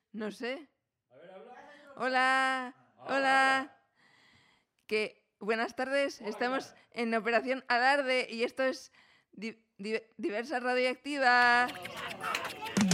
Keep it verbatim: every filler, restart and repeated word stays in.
No sé. A ver, habla. Hola, hola. Que buenas tardes. Hola, Estamos ¿qué tal? en Operación Alarde y esto es di- di- Diversa Radioactiva.